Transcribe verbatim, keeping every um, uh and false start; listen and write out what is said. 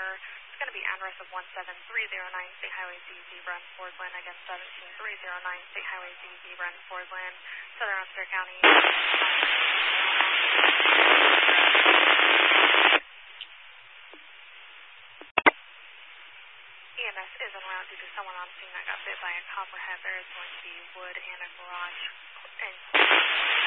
there. It's going to be address of one seven three zero nine State Highway Z, Zebra and Fordland. Again, seventeen three zero nine State Highway Z, Zebra and Fordland, Southern Upster County. E M S is en route due to someone on scene that got bit by a copperhead. There is going to be wood and a garage and